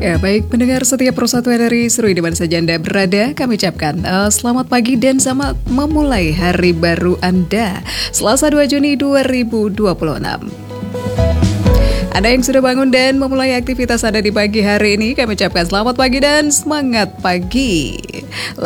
Ya, baik pendengar setiap persatuan dari Seru di mana saja Anda berada, kami ucapkan selamat pagi dan selamat memulai hari baru Anda, Selasa 2 Juni 2026. Anda yang sudah bangun dan memulai aktivitas Anda di pagi hari ini, kami ucapkan selamat pagi dan semangat pagi.